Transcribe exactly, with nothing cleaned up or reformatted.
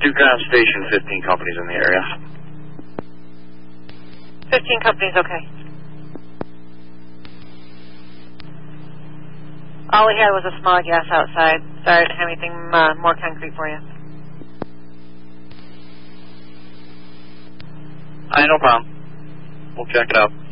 Ducon Station, fifteen companies in the area. fifteen companies, okay. All we had was a small gas outside. Sorry, I didn't have anything uh, more concrete for you. All right, no problem. We'll check it out.